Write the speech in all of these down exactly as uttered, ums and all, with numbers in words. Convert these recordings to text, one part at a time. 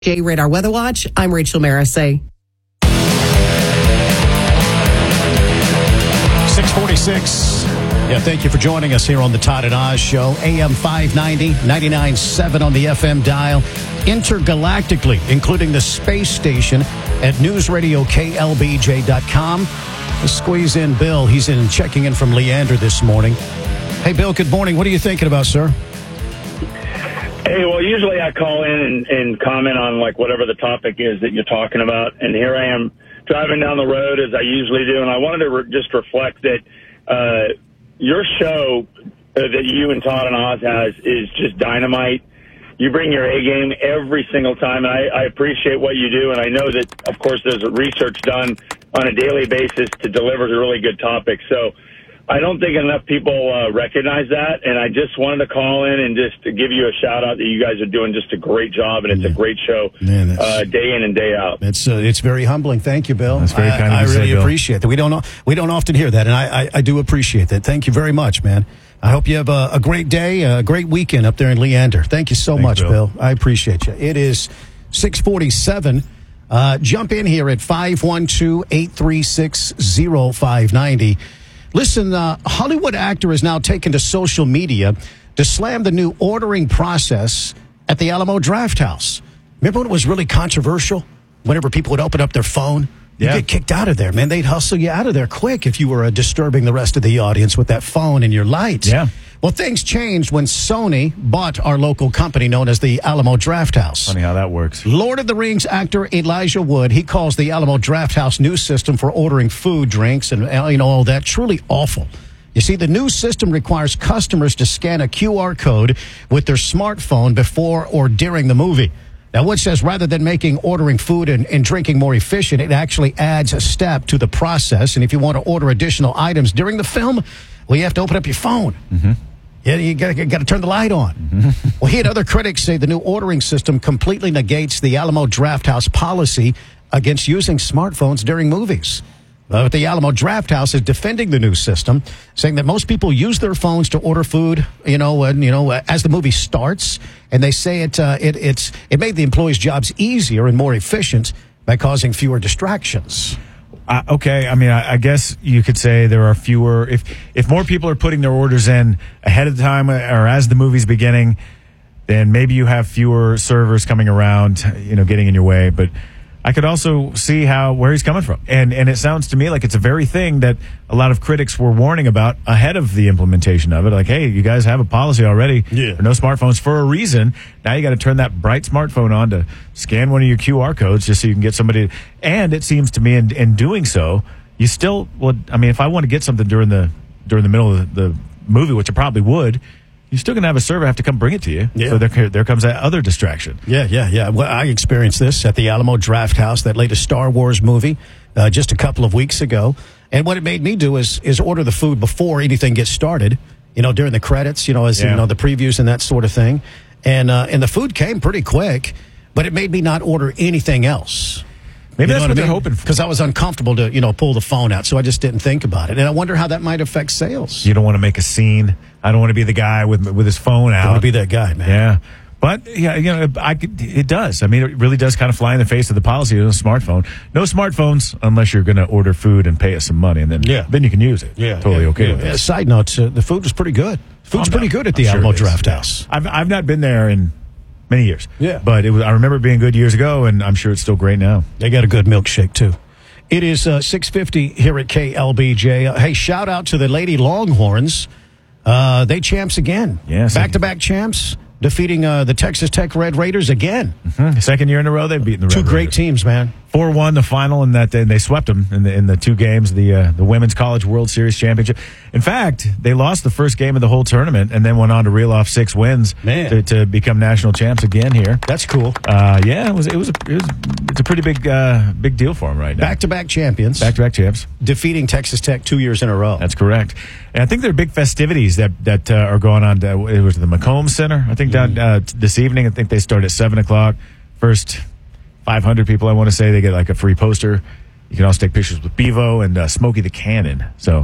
J Radar Weather Watch, I'm Rachel Marisay. six forty-six. Yeah, thank you for joining us here on the Todd and Oz Show. A M five ninety, ninety-nine point seven on the F M dial. Intergalactically, including the space station at news radio K L B J dot com. Let's squeeze in Bill. He's in checking in from Leander this morning. Hey, Bill, good morning. What are you thinking about, sir? Hey, well, usually I call in and, and comment on, like, whatever the topic is that you're talking about. And here I am driving down the road as I usually do. And I wanted to re- just reflect that uh, your show uh, that you and Todd and Oz has is just dynamite. You bring your A game every single time, and I, I appreciate what you do. And I know that, of course, there's research done on a daily basis to deliver really good topics. So I don't think enough people uh, recognize that, and I just wanted to call in and just to give you a shout-out that you guys are doing just a great job, and it's yeah. a great show Man, uh, day in and day out. It's uh, it's very humbling. Thank you, Bill. That's very kind I, of you I really say, Bill. appreciate that. We don't we don't often hear that, and I, I, I do appreciate that. Thank you very much, man. I hope you have a, a great day, a great weekend up there in Leander. Thank you so Thanks, much, Bill. Bill. I appreciate you. It is six forty-seven. Uh, jump in here at five one two, eight three six, zero five nine zero. Listen, uh, Hollywood actor is now taken to social media to slam the new ordering process at the Alamo Drafthouse. Remember when it was really controversial? Whenever people would open up their phone, you yeah. get kicked out of there, man. They'd hustle you out of there quick if you were uh, disturbing the rest of the audience with that phone and your lights. Yeah. Well, things changed when Sony bought our local company known as the Alamo Drafthouse. Funny how that works. Lord of the Rings actor Elijah Wood, he calls the Alamo Drafthouse new system for ordering food, drinks, and you know all that truly awful. You see, the new system requires customers to scan a Q R code with their smartphone before or during the movie. Now, Wood says rather than making ordering food and, and drinking more efficient, it actually adds a step to the process. And if you want to order additional items during the film, well, you have to open up your phone. Mm-hmm. Yeah, you got you got to turn the light on. Mm-hmm. Well, he and other critics say the new ordering system completely negates the Alamo Drafthouse policy against using smartphones during movies. Uh, the Alamo Drafthouse is defending the new system, saying that most people use their phones to order food, you know, and you know, uh, as the movie starts, and they say it uh, it it's it made the employees' jobs easier and more efficient by causing fewer distractions. Uh, okay, I mean, I, I guess you could say there are fewer. If if more people are putting their orders in ahead of the time or as the movie's beginning, then maybe you have fewer servers coming around, you know, getting in your way. But I could also see how where he's coming from, and and it sounds to me like it's a very thing that a lot of critics were warning about ahead of the implementation of it. Like, hey, you guys have a policy already yeah. for no smartphones for a reason. Now you got to turn that bright smartphone on to scan one of your Q R codes just so you can get somebody. And it seems to me, in, in doing so, you still would. I mean, if I want to get something during the during the middle of the, the movie, which I probably would. You're still going to have a server have to come bring it to you. Yeah. So there, there comes that other distraction. Yeah, yeah, yeah. Well, I experienced this at the Alamo Drafthouse, that latest Star Wars movie, uh, just a couple of weeks ago. And what it made me do is is order the food before anything gets started, you know, during the credits, you know, as yeah. you know, the previews and that sort of thing. And uh, and the food came pretty quick, but it made me not order anything else. Maybe you that's what, what they're I mean? hoping for. Because I was uncomfortable to, you know, pull the phone out, so I just didn't think about it. And I wonder how that might affect sales. You don't want to make a scene. I don't want to be the guy with with his phone out. I want to be that guy, man. Yeah. But, yeah, you know, I could, it does. I mean, it really does kind of fly in the face of the policy of a smartphone. No smartphones unless you're going to order food and pay us some money, and then yeah. then you can use it. Yeah, Totally yeah, okay yeah. with Yeah, it. side note, uh, the food was pretty good. Food's I'm pretty not, good at the I'm Alamo sure it is. Drafthouse. I've, I've not been there in many years. Yeah. But it was, I remember it being good years ago, and I'm sure it's still great now. They got a good milkshake, too. It is uh, six fifty here at K L B J. Uh, hey, shout out to the Lady Longhorns. Uh, they champs again. Yeah, back-to-back champs, defeating uh, the Texas Tech Red Raiders again. Mm-hmm. Second year in a row, they've beaten the Red Two Raiders. great teams, man. four one the final, and that and they swept them in the in the two games, the uh, the Women's College World Series Championship. In fact, they lost the first game of the whole tournament and then went on to reel off six wins Man. to, to become national champs again here. That's cool. Uh, yeah, it was it was a, it was it's a pretty big uh, big deal for them right now. Back-to-back champions. Back-to-back champs. Defeating Texas Tech two years in a row. That's correct. And I think there are big festivities that that uh, are going on. To, it was the McComb Center, I think, down uh, this evening. I think they start at seven o'clock. First five hundred people, I want to say, they get like a free poster. You can also take pictures with Bevo and uh, Smokey the Cannon. So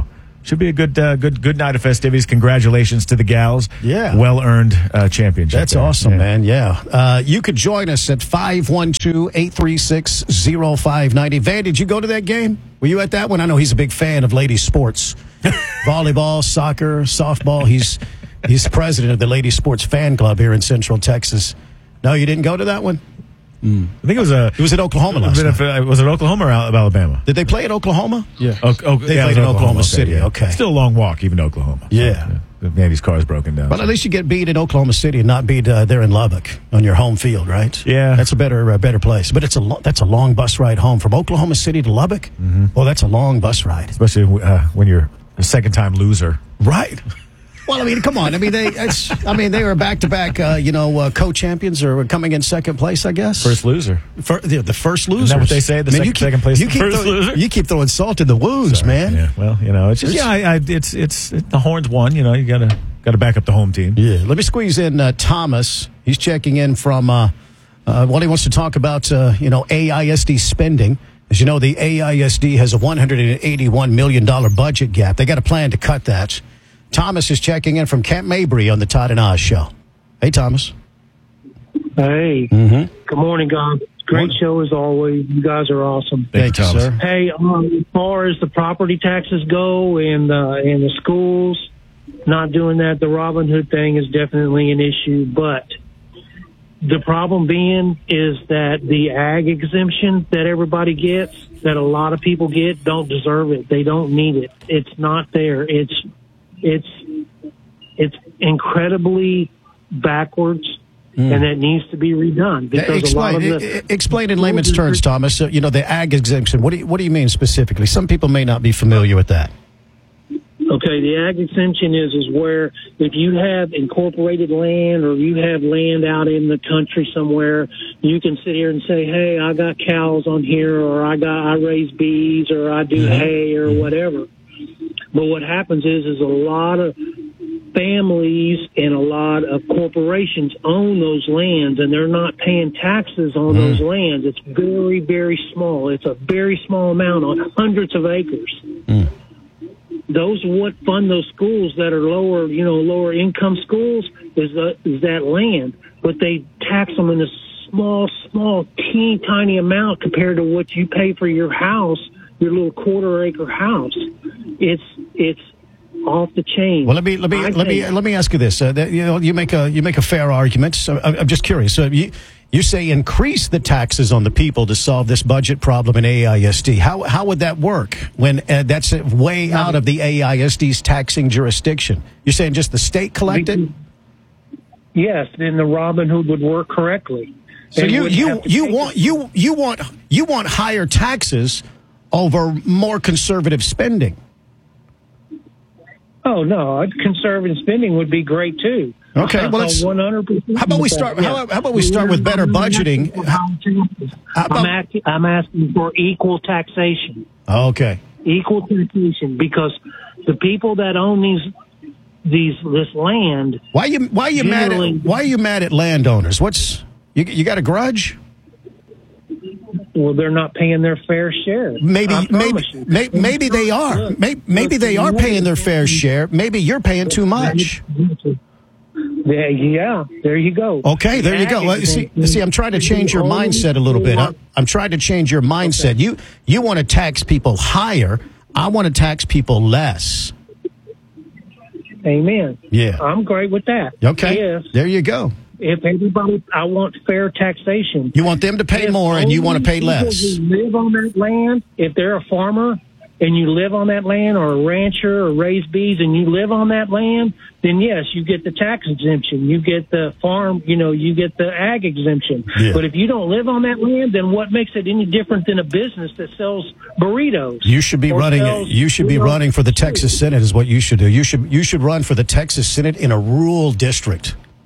Should be a good, uh, good, good night of festivities. Congratulations to the gals. Yeah. Well earned uh, championship. That's there. awesome, Yeah. man. Yeah. Uh, you could join us at five one two, eight three six, zero five nine zero. Van, did you go to that game? Were you at that one? I know he's a big fan of ladies sports. Volleyball, soccer, softball. He's he's president of the Ladies Sports Fan Club here in Central Texas. No, you didn't go to that one? I think it was a. It was in Oklahoma a last bit night. of, uh, was it Oklahoma or Al- Alabama? Did they play at Oklahoma? Yeah. Oh, oh, They yeah, it played was in Oklahoma okay, City, yeah. okay. Still a long walk, even to Oklahoma. Yeah. So, Andy's car's broken down. But so. at least you get beat in Oklahoma City and not beat uh, there in Lubbock on your home field, right? Yeah. That's a better uh, better place. But it's a lo- that's a long bus ride home from Oklahoma City to Lubbock. Mm-hmm. Well, that's a long bus ride. Especially uh, when you're a second-time loser. Right. Well, I mean, come on. I mean, they. It's, I mean, they were back-to-back, uh, you know, uh, co-champions or coming in second place, I guess. First loser. For, the, the first losers. Isn't that what they say? The I mean, second, you keep, second place, you the keep first throw- loser? You keep throwing salt in the wounds, man. Yeah, well, you know, it's just, yeah, I, I, it's, it's, it, the Horns won, you know, you gotta, gotta back up the home team. Yeah. Let me squeeze in uh, Thomas. He's checking in from, uh, uh, what he wants to talk about, uh, you know, A I S D spending. As you know, the A I S D has a one hundred eighty-one million dollars budget gap. They got a plan to cut that. Thomas is checking in from Camp Mabry on the Todd and Oz show. Hey, Thomas. Hey, Mm-hmm. good morning, guys. Great show as always. You guys are awesome. Thank you, Thomas. sir. Hey, um, as far as the property taxes go and uh, and the schools not doing that, the Robin Hood thing is definitely an issue. But the problem being is that the ag exemption that everybody gets, that a lot of people get, don't deserve it. They don't need it. It's not there. It's it's it's incredibly backwards. And that needs to be redone because a lot Explain, of the e- explain in layman's terms, Thomas. Uh, you know, the ag exemption. What do you, what do you mean specifically? Some people may not be familiar with that. Okay, the ag exemption is is where if you have incorporated land or you have land out in the country somewhere, you can sit here and say, "Hey, I got cows on here, or I got I raise bees, or I do Mm-hmm. hay, or whatever." But what happens is is a lot of families and a lot of corporations own those lands, and they're not paying taxes on Mm. those lands. It's very, very small. It's a very small amount on hundreds of acres. Mm. Those what fund those schools that are lower, you know, lower income schools is the, is that land, but they tax them in a small, small, teeny tiny amount compared to what you pay for your house, your little quarter acre house. It's it's off the chain. Well, let me let me I let me think- let me ask you this. Uh, that, you know, you make a you make a fair argument. So I'm, I'm just curious. So you you say increase the taxes on the people to solve this budget problem in A I S D. How how would that work when uh, that's way out of the A I S D's taxing jurisdiction? You're saying just the state collected? Yes, then the Robin Hood would work correctly. So They you wouldn't you have to you pay want the- you you want you want higher taxes over more conservative spending. Oh no, conservative spending would be great too. Okay, well, let's- one hundred percent. How about we start- how- how about we start with better budgeting? How about- I'm, asking, I'm asking for equal taxation. Okay. Equal taxation, because the people that own these these this land. Why you why you mad Generally- at why are you mad at landowners? What's you you got a grudge? Well, they're not paying their fair share. Maybe I maybe promise you. may, maybe they are. Look, Maybe, maybe look, they are look, paying their fair share. Maybe you're paying too much. Yeah, yeah, there you go. Okay, there you go. Well, see, see, I'm trying to change your mindset a little bit. I'm, I'm trying to change your mindset. You you want to tax people higher. I want to tax people less. Amen. Yeah. I'm great with that. Okay. Yes. There you go. If everybody, I want fair taxation. You want them to pay If more and you want to only pay less. people who live on that land, if they're a farmer and you live on that land, or a rancher, or raise bees, and you live on that land, then yes, you get the tax exemption. You get the farm, you know, you get the ag exemption. Yeah. But if you don't live on that land, then what makes it any different than a business that sells burritos? You should be Or running. sells, You should be know, running for the Texas Senate. Is what you should do. You should you should run for the Texas Senate in a rural district.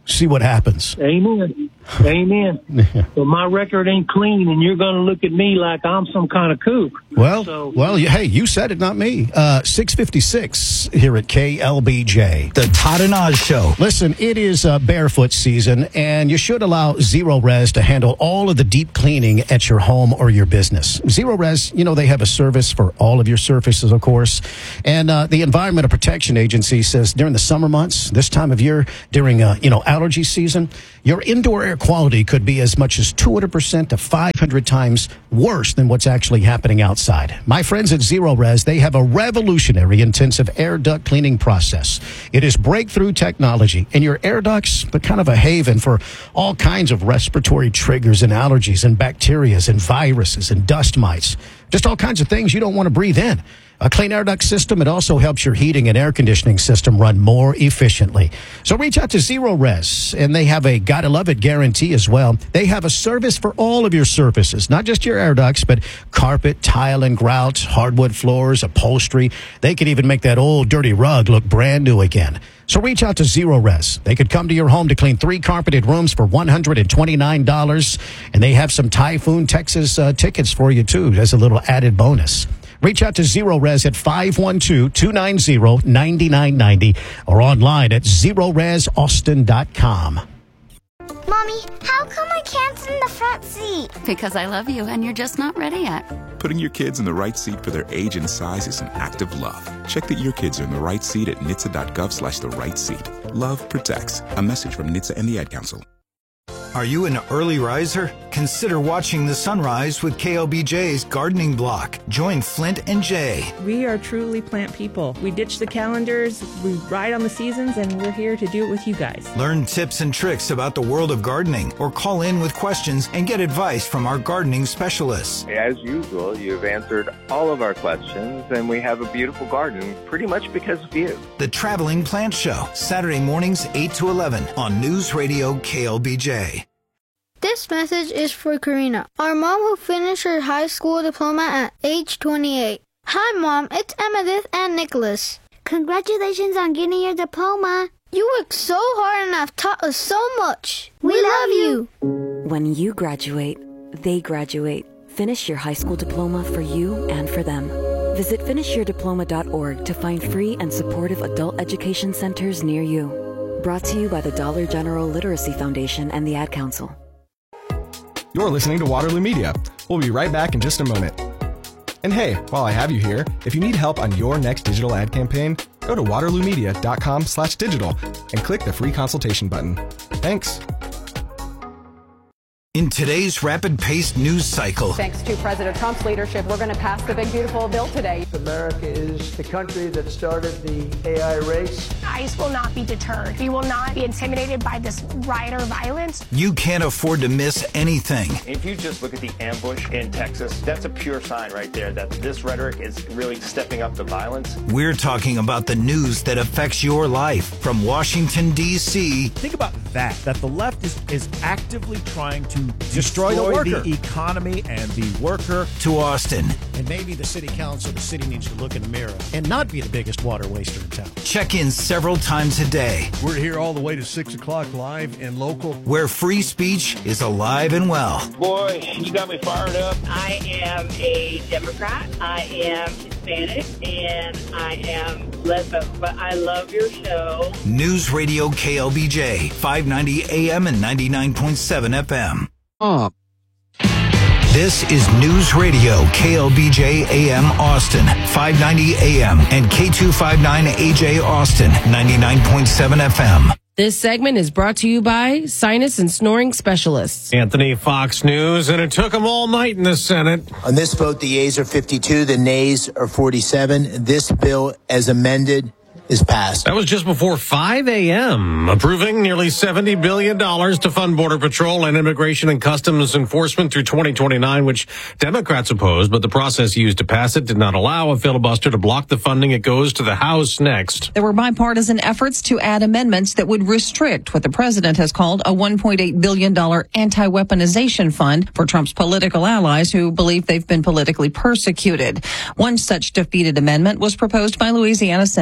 See what happens. Amen. Amen. But my record ain't clean, and you're going to look at me like I'm some kind of kook. Well, So- well, you- hey, you said it, not me. Uh, six fifty-six here at K L B J. The Todd and Oz Show. Listen, it is uh, barefoot season, and you should allow Zero Res to handle all of the deep cleaning at your home or your business. Zero Res, you know, they have a service for all of your surfaces, of course. And uh, the Environmental Protection Agency says during the summer months, this time of year, during, uh, you know, allergy season, your indoor air quality could be as much as two hundred percent to five hundred times worse than what's actually happening outside. My friends at Zero Res, they have a revolutionary intensive air duct cleaning process. It is breakthrough technology, and your air ducts are kind of a haven for all kinds of respiratory triggers and allergies and bacterias and viruses and dust mites. Just all kinds of things you don't want to breathe in. A clean air duct system, it also helps your heating and air conditioning system run more efficiently. So reach out to Zero Res, and they have a gotta love it guarantee as well. They have a service for all of your surfaces, not just your air ducts, but carpet, tile and grout, hardwood floors, upholstery. They could even make that old dirty rug look brand new again. So reach out to Zero Res. They could come to your home to clean three carpeted rooms for one hundred twenty-nine dollars, and they have some Typhoon, Texas uh, tickets for you, too, as a little added bonus. Reach out to Zero Res at five one two, two nine zero, nine nine nine zero or online at zero res austin dot com. Mommy, how come I can't sit in the front seat? Because I love you and you're just not ready yet. Putting your kids in the right seat for their age and size is an act of love. Check that your kids are in the right seat at N H T S A dot gov slash the right seat. Love protects. A message from N H T S A and the Ad Council. Are you an early riser? Consider watching the sunrise with K L B J's Gardening Block. Join Flint and Jay. We are truly plant people. We ditch the calendars, we ride on the seasons, and we're here to do it with you guys. Learn tips and tricks about the world of gardening, or call in with questions and get advice from our gardening specialists. As usual, you've answered all of our questions, and we have a beautiful garden pretty much because of you. The Traveling Plant Show, Saturday mornings eight to eleven on News Radio K L B J. This message is for Karina, our mom who finished her high school diploma at age twenty-eight. Hi, Mom. It's Emmettith and Nicholas. Congratulations on getting your diploma. You worked so hard and have taught us so much. We, we love you. When you graduate, they graduate. Finish your high school diploma for you and for them. Visit finish your diploma dot org to find free and supportive adult education centers near you. Brought to you by the Dollar General Literacy Foundation and the Ad Council. You're listening to Waterloo Media. We'll be right back in just a moment. And hey, while I have you here, if you need help on your next digital ad campaign, go to waterloo media dot com slash digital and click the free consultation button. Thanks. In today's rapid-paced news cycle, thanks to President Trump's leadership, we're going to pass the big, beautiful bill today. America is the country that started the A I race. ICE will not be deterred. We will not be intimidated by this riot or violence. You can't afford to miss anything. If you just look at the ambush in Texas, that's a pure sign right there that this rhetoric is really stepping up the violence. We're talking about the news that affects your life from Washington, D C Think about that, that the left is, is actively trying to Destroy, destroy the worker, the economy and the worker, to Austin. And maybe the city council, the city needs to look in the mirror and not be the biggest water waster in town. Check in several times a day. We're here all the way to six o'clock live and local, where free speech is alive and well. Boy, you got me fired up. I am a Democrat. I am Hispanic, and I am lesbian. But I love your show. News Radio K L B J, five ninety A M and ninety-nine point seven F M. Oh. This is News Radio K L B J A M Austin, five ninety A M and K two fifty-nine A J Austin, ninety-nine point seven F M. This segment is brought to you by Sinus and Snoring Specialists. Anthony, Fox News, and it took them all night in the Senate. On this vote, the yeas are fifty-two, the nays are forty-seven. This bill, as amended, is passed. That was just before five A M, approving nearly seventy billion dollars to fund Border Patrol and Immigration and Customs Enforcement through twenty twenty-nine, which Democrats opposed, but the process used to pass it did not allow a filibuster to block the funding. It goes to the House next. There were bipartisan efforts to add amendments that would restrict what the president has called a one point eight billion dollars anti-weaponization fund for Trump's political allies who believe they've been politically persecuted. One such defeated amendment was proposed by Louisiana Senator Bill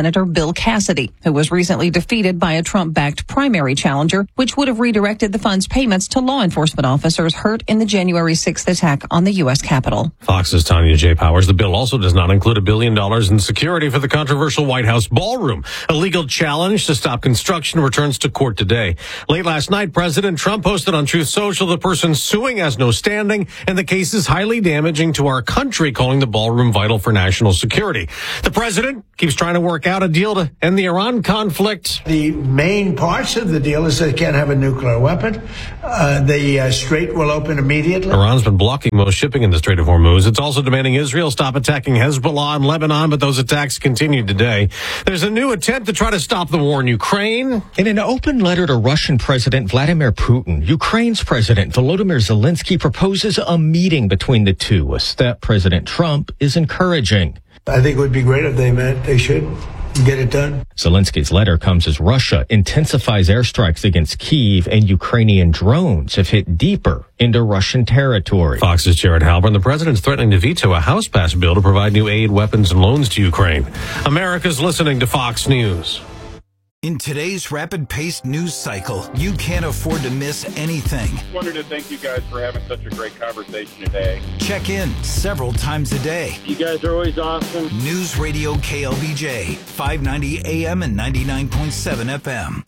Bill Cassidy, who was recently defeated by a Trump-backed primary challenger, which would have redirected the fund's payments to law enforcement officers hurt in the January sixth attack on the U S Capitol. Fox's Tanya J. Powers. The bill also does not include a billion dollars in security for the controversial White House ballroom. A legal challenge to stop construction returns to court today. Late last night, President Trump posted on Truth Social the person suing has no standing, and the case is highly damaging to our country, calling the ballroom vital for national security. The president keeps trying to work out a deal to end the Iran conflict. The main parts of the deal is they can't have a nuclear weapon. Uh, the uh, Strait will open immediately. Iran's been blocking most shipping in the Strait of Hormuz. It's also demanding Israel stop attacking Hezbollah in Lebanon, but those attacks continued today. There's a new attempt to try to stop the war in Ukraine. In an open letter to Russian President Vladimir Putin, Ukraine's President Volodymyr Zelensky proposes a meeting between the two, a step President Trump is encouraging. I think it would be great if they met. They should get it done. Zelensky's letter comes as Russia intensifies airstrikes against Kyiv, and Ukrainian drones have hit deeper into Russian territory. Fox's Jared Halpern. The president's threatening to veto a House-passed bill to provide new aid, weapons, and loans to Ukraine. America's listening to Fox News. In today's rapid-paced news cycle, you can't afford to miss anything. Wanted to thank you guys for having such a great conversation today. Check in several times a day. You guys are always awesome. News Radio K L B J, five ninety A M and ninety-nine point seven F M.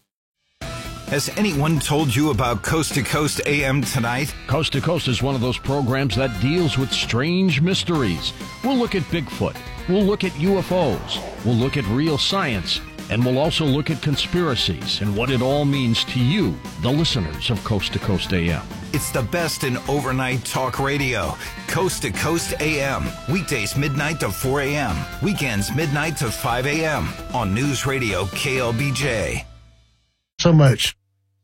Has anyone told you about Coast to Coast A M tonight? Coast to Coast is one of those programs that deals with strange mysteries. We'll look at Bigfoot. We'll look at U F Os. We'll look at real science. And we'll also look at conspiracies and what it all means to you, the listeners of Coast to Coast A M. It's the best in overnight talk radio. Coast to Coast A M. Weekdays midnight to four A M. Weekends midnight to five A M. On News Radio K L B J. So much.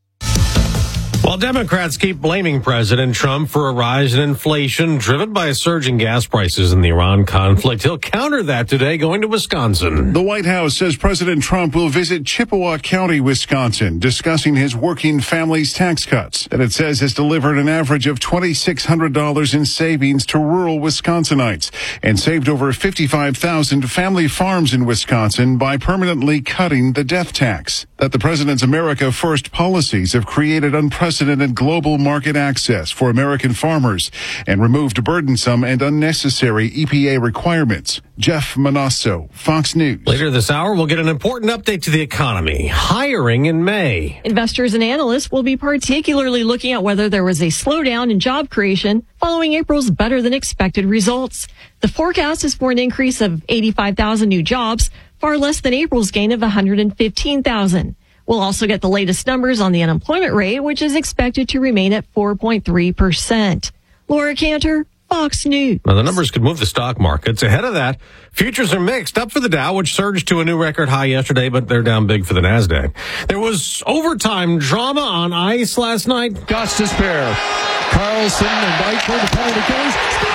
While Democrats keep blaming President Trump for a rise in inflation driven by a surge in gas prices in the Iran conflict, he'll counter that today going to Wisconsin. The White House says President Trump will visit Chippewa County, Wisconsin, discussing his working family's tax cuts that it says has delivered an average of two thousand six hundred dollars in savings to rural Wisconsinites and saved over fifty-five thousand family farms in Wisconsin by permanently cutting the death tax. That the president's America First policies have created unprecedented global market access for American farmers and removed burdensome and unnecessary E P A requirements. Jeff Manasso, Fox News. Later this hour, we'll get an important update to the economy. Hiring in May. Investors and analysts will be particularly looking at whether there was a slowdown in job creation following April's better than expected results. The forecast is for an increase of eighty-five thousand new jobs, far less than April's gain of one hundred fifteen thousand. We'll also get the latest numbers on the unemployment rate, which is expected to remain at four point three percent. Laura Cantor, Fox News. Now, the numbers could move the stock markets. Ahead of that, futures are mixed. Up for the Dow, which surged to a new record high yesterday, but they're down big for the NASDAQ. There was overtime drama on ice last night. Gostis pair. Carlson and Eichel, the penalty goes.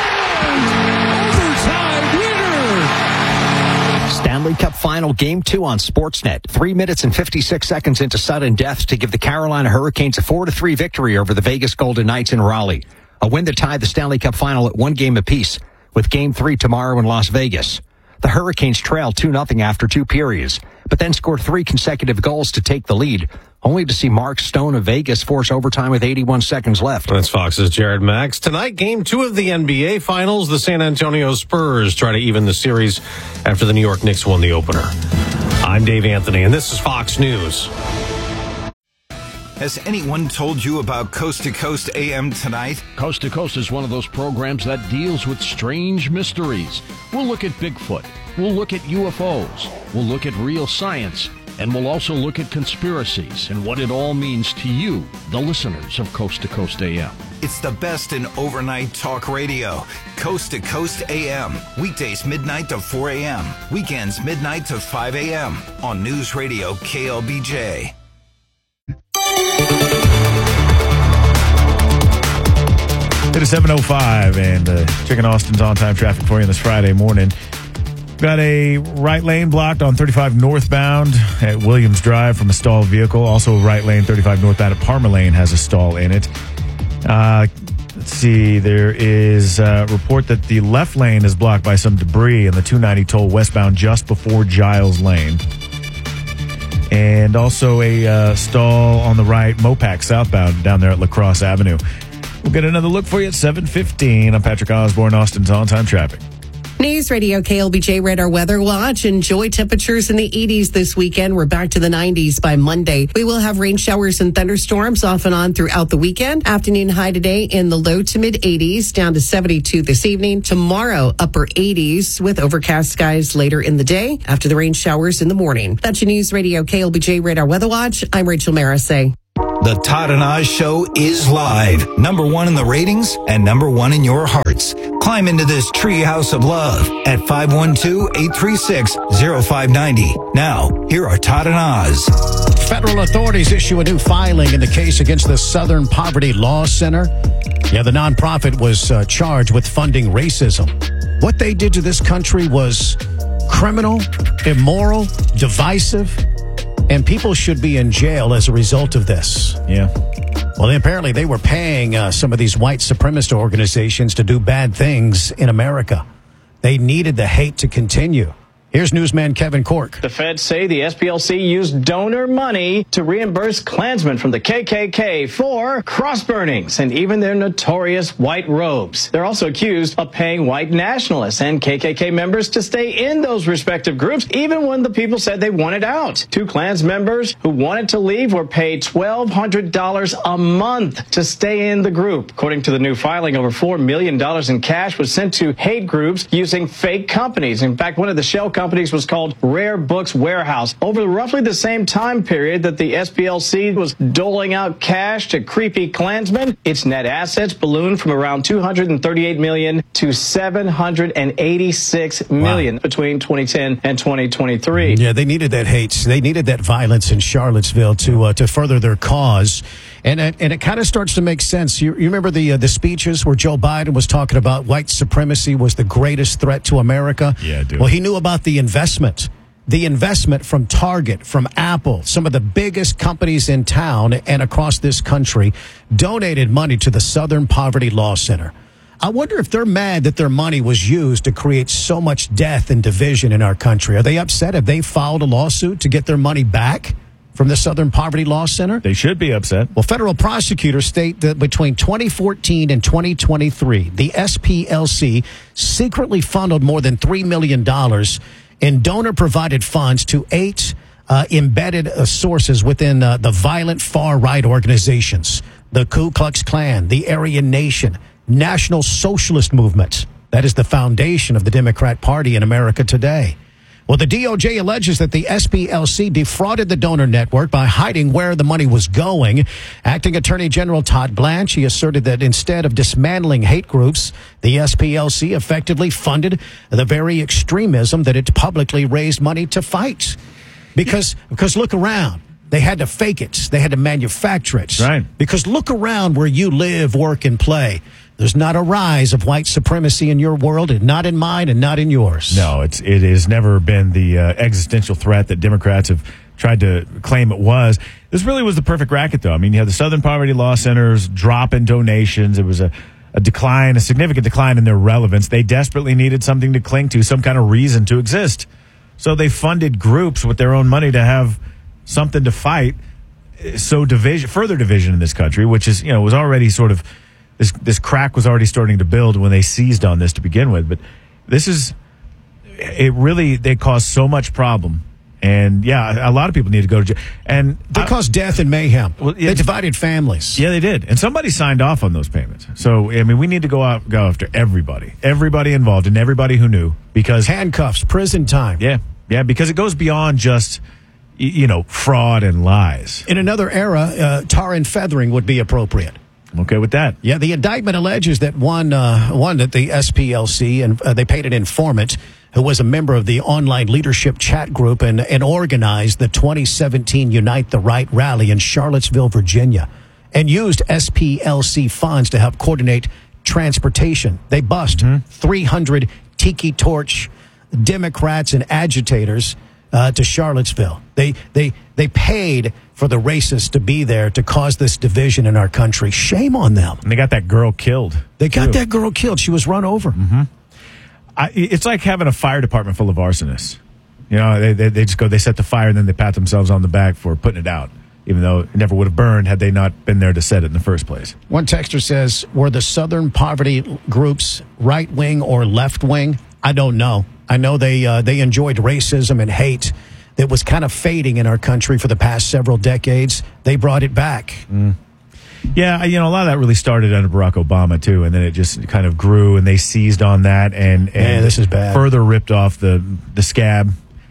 Overtime winner! Stanley Cup Final Game two on Sportsnet. Three minutes and fifty-six seconds into sudden death to give the Carolina Hurricanes a four to three victory over the Vegas Golden Knights in Raleigh. A win that tied the Stanley Cup Final at one game apiece, with Game three tomorrow in Las Vegas. The Hurricanes trailed two nothing after two periods, but then scored three consecutive goals to take the lead, only to see Mark Stone of Vegas force overtime with eighty-one seconds left. That's Fox's Jared Max. Tonight, Game two of the N B A Finals. The San Antonio Spurs try to even the series after the New York Knicks won the opener. I'm Dave Anthony, and this is Fox News. Has anyone told you about Coast to Coast A M tonight? Coast to Coast is one of those programs that deals with strange mysteries. We'll look at Bigfoot. We'll look at U F Os. We'll look at real science. And we'll also look at conspiracies and what it all means to you, the listeners of Coast to Coast A M. It's the best in overnight talk radio. Coast to Coast A M. Weekdays midnight to four A M. Weekends midnight to five A M. On News Radio K L B J. It is seven oh five, and uh, checking Austin's on-time traffic for you this Friday morning. Got a right lane blocked on thirty-five northbound at Williams Drive from a stalled vehicle. Also, right lane thirty-five northbound at Palmer Lane has a stall in it. Uh, let's see. There is a report that the left lane is blocked by some debris in the two ninety toll westbound just before Giles Lane. and also a uh, stall on the right, Mopac southbound down there at La Crosse Avenue. We'll get another look for you at seven fifteen. I'm Patrick Osborne, Austin's on-time traffic. News Radio K L B J Radar Weather Watch. Enjoy temperatures in the eighties this weekend. We're back to the nineties by Monday. We will have rain showers and thunderstorms off and on throughout the weekend. Afternoon high today in the low to mid eighties, down to seventy-two this evening. Tomorrow, upper eighties with overcast skies later in the day after the rain showers in the morning. That's your News Radio K L B J Radar Weather Watch. I'm Rachel Marisay. The Todd and Oz Show is live. Number one in the ratings and number one in your hearts. Climb into this treehouse of love at five one two, eight three six, zero five nine zero. Now, here are Todd and Oz. Federal authorities issue a new filing in the case against the Southern Poverty Law Center. Yeah, the nonprofit was uh, charged with funding racism. What they did to this country was criminal, immoral, divisive, and people should be in jail as a result of this. Yeah. Well, apparently they were paying uh, some of these white supremacist organizations to do bad things in America. They needed the hate to continue. Here's newsman Kevin Cork. The feds say the S P L C used donor money to reimburse Klansmen from the K K K for cross burnings and even their notorious white robes. They're also accused of paying white nationalists and K K K members to stay in those respective groups, even when the people said they wanted out. Two Klans members who wanted to leave were paid twelve hundred dollars a month to stay in the group. According to the new filing, over four million dollars in cash was sent to hate groups using fake companies. In fact, one of the shell companies companies was called Rare Books Warehouse. Over roughly the same time period that the S P L C was doling out cash to creepy Klansmen, its net assets ballooned from around two hundred thirty-eight million dollars to seven hundred eighty-six million dollars wow. between twenty ten and twenty twenty-three. Yeah, they needed that hate. They needed that violence in Charlottesville to uh, to further their cause. And it, and it kind of starts to make sense. You, you remember the uh, the speeches where Joe Biden was talking about white supremacy was the greatest threat to America? Yeah, I do. Well, he knew about the investment. The investment from Target, from Apple, some of the biggest companies in town and across this country donated money to the Southern Poverty Law Center. I wonder if they're mad that their money was used to create so much death and division in our country. Are they upset? Have they filed a lawsuit to get their money back from the Southern Poverty Law Center? They should be upset. Well, federal prosecutors state that between twenty fourteen and twenty twenty-three, the S P L C secretly funneled more than three million dollars in donor-provided funds to eight uh, embedded uh, sources within uh, the violent far-right organizations, the Ku Klux Klan, the Aryan Nation, National Socialist Movement. That is the foundation of the Democrat Party in America today. Well, the D O J alleges that the S P L C defrauded the donor network by hiding where the money was going. Acting Attorney General Todd Blanche, he asserted that instead of dismantling hate groups, the S P L C effectively funded the very extremism that it publicly raised money to fight. Because, because look around. They had to fake it. They had to manufacture it. Right. Because look around where you live, work, and play. There's not a rise of white supremacy in your world, and not in mine, and not in yours. No, it's it has never been the uh, existential threat that Democrats have tried to claim it was. This really was the perfect racket, though. I mean, you had the Southern Poverty Law Center's drop in donations. It was a, a decline, a significant decline in their relevance. They desperately needed something to cling to, some kind of reason to exist. So they funded groups with their own money to have something to fight. So division, further division in this country, which is, you know, was already sort of, This this crack was already starting to build when they seized on this to begin with. But this is, it really, they caused so much problem. And, yeah, a lot of people need to go to jail. And they I, caused death and mayhem. Well, yeah, they divided families. Yeah, they did. And somebody signed off on those payments. So, I mean, we need to go out, go after everybody. Everybody involved and everybody who knew. Because handcuffs, prison time. Yeah, yeah, because it goes beyond just, you know, fraud and lies. In another era, uh, tar and feathering would be appropriate. I'm okay with that. Yeah, the indictment alleges that one, uh, one that the S P L C, and uh, they paid an informant who was a member of the online leadership chat group and, and organized the twenty seventeen Unite the Right rally in Charlottesville, Virginia, and used S P L C funds to help coordinate transportation. They bust mm-hmm. three hundred Tiki Torch Democrats and agitators uh, to Charlottesville. They, they, they paid for the racists to be there to cause this division in our country. Shame on them. And they got that girl killed. They got too. that girl killed. She was run over. Mm-hmm. I, it's like having a fire department full of arsonists. You know, they, they they just go, they set the fire, and then they pat themselves on the back for putting it out, even though it never would have burned had they not been there to set it in the first place. One texter says, were the Southern poverty groups right wing or left wing? I don't know. I know they uh, they enjoyed racism and hate that was kind of fading in our country for the past several decades. They brought it back. Mm. Yeah, you know, a lot of that really started under Barack Obama, too, and then it just kind of grew, and they seized on that and, and Man, this is bad. further ripped off the, the scab,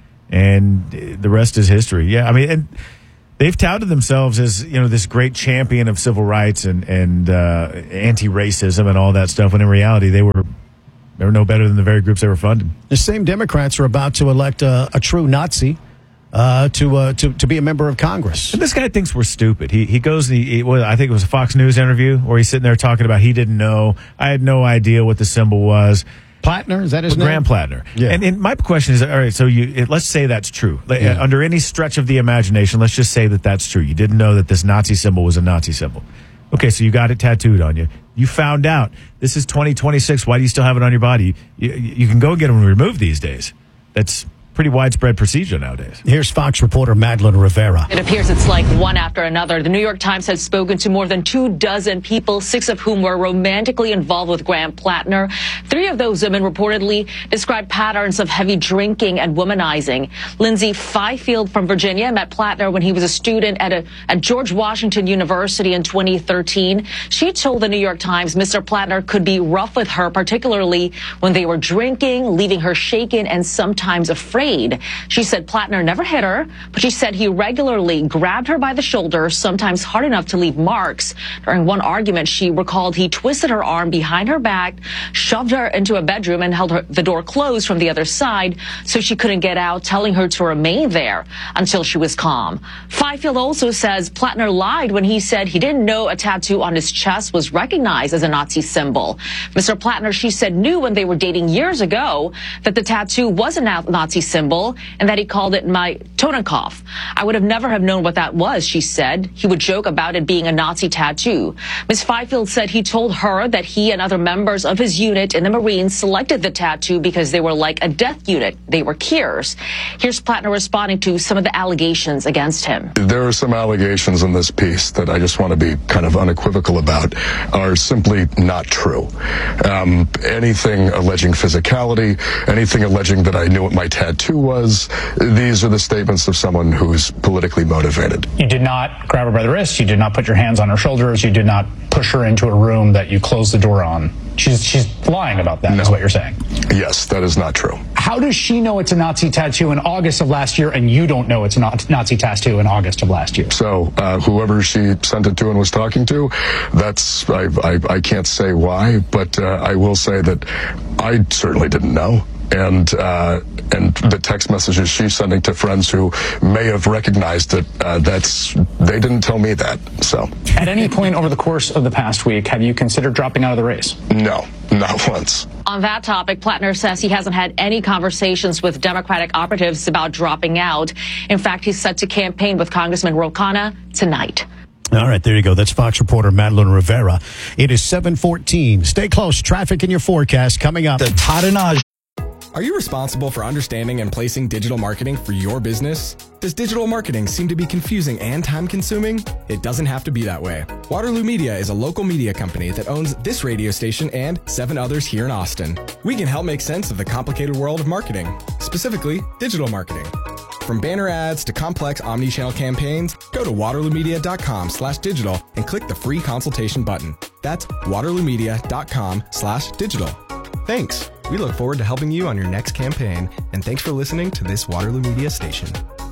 and the rest is history. Yeah, I mean, and they've touted themselves as, you know, this great champion of civil rights and, and uh, anti-racism and all that stuff, when in reality they were they were no better than the very groups they were funding. The same Democrats are about to elect a, a true Nazi Uh, to uh, to to be a member of Congress. And this guy thinks we're stupid. He he goes. He, he well, I think it was a Fox News interview where he's sitting there talking about he didn't know. I had no idea what the symbol was. Plattner, is that his well, name? Graham Plattner. Yeah. And, and my question is, all right. So you it, let's say that's true. Like, Yeah. Under any stretch of the imagination, let's just say that that's true. You didn't know that this Nazi symbol was a Nazi symbol. Okay, so you got it tattooed on you. You found out. This is twenty twenty-six. Why do you still have it on your body? You, you can go get them removed these days. That's pretty widespread procedure nowadays. Here's Fox reporter Madeline Rivera. It appears it's like one after another. The New York Times has spoken to more than two dozen people, six of whom were romantically involved with Graham Plattner. Three of those women reportedly described patterns of heavy drinking and womanizing. Lindsay Fifield from Virginia met Plattner when he was a student at, a, at George Washington University in twenty thirteen. She told the New York Times Mister Plattner could be rough with her, particularly when they were drinking, leaving her shaken and sometimes afraid. She said Plattner never hit her, but she said he regularly grabbed her by the shoulder, sometimes hard enough to leave marks. During one argument, she recalled he twisted her arm behind her back, shoved her into a bedroom, and held her, the door closed from the other side so she couldn't get out, telling her to remain there until she was calm. Fifield also says Plattner lied when he said he didn't know a tattoo on his chest was recognized as a Nazi symbol. Mister Plattner, she said, knew when they were dating years ago that the tattoo was a Nazi symbol. symbol and that he called it my Totenkopf. I would have never have known what that was, she said. He would joke about it being a Nazi tattoo. Miz Fifield said he told her that he and other members of his unit in the Marines selected the tattoo because they were like a death unit. They were Kiers. Here's Plattner responding to some of the allegations against him. There are some allegations in this piece that I just want to be kind of unequivocal about are simply not true. Um, anything alleging physicality, anything alleging that I knew what my tattoo was, these are the statements of someone who's politically motivated. You did not grab her by the wrist. You did not put your hands on her shoulders. You did not push her into a room that you closed the door on. She's she's lying about that, no. Is what you're saying. Yes, that is not true. How does she know it's a Nazi tattoo in August of last year and you don't know it's a Nazi tattoo in August of last year? So uh, whoever she sent it to and was talking to, that's, I, I, I can't say why, but uh, I will say that I certainly didn't know. And uh, and the text messages she's sending to friends who may have recognized it, uh, that's they didn't tell me that. So, at any point over the course of the past week, have you considered dropping out of the race? No, not once. On that topic, Plattner says he hasn't had any conversations with Democratic operatives about dropping out. In fact, he's set to campaign with Congressman Ro Khanna tonight. All right, there you go. That's Fox reporter Madeline Rivera. It is seven fourteen. Stay close. Traffic in your forecast coming up. The Taranaj. Are you responsible for understanding and placing digital marketing for your business? Does digital marketing seem to be confusing and time-consuming? It doesn't have to be that way. Waterloo Media is a local media company that owns this radio station and seven others here in Austin. We can help make sense of the complicated world of marketing, specifically digital marketing. From banner ads to complex omni-channel campaigns, go to waterloomedia.com slash digital and click the free consultation button. That's waterloomedia.com slash digital. Thanks. We look forward to helping you on your next campaign, and thanks for listening to this Waterloo Media station.